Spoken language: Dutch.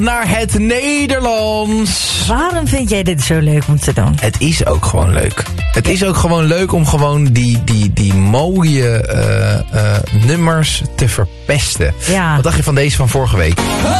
naar het Nederlands. Waarom vind jij dit zo leuk om te doen? Het is ook gewoon leuk. Het is ook gewoon leuk om gewoon die mooie nummers te verpesten. Ja. Wat dacht je van deze van vorige week?